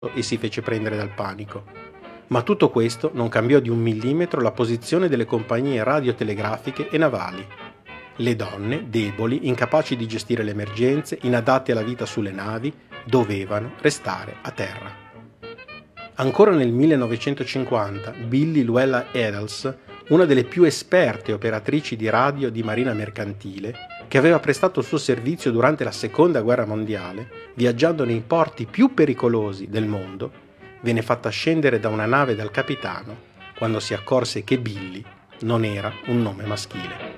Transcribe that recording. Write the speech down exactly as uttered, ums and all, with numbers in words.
e si fece prendere dal panico. Ma tutto questo non cambiò di un millimetro la posizione delle compagnie radiotelegrafiche e navali. Le donne, deboli, incapaci di gestire le emergenze, inadatte alla vita sulle navi, dovevano restare a terra. Ancora nel millenovecentocinquanta, Billie Luella Edels, una delle più esperte operatrici di radio di marina mercantile, che aveva prestato il suo servizio durante la Seconda Guerra Mondiale, viaggiando nei porti più pericolosi del mondo, venne fatta scendere da una nave dal capitano quando si accorse che Billie non era un nome maschile.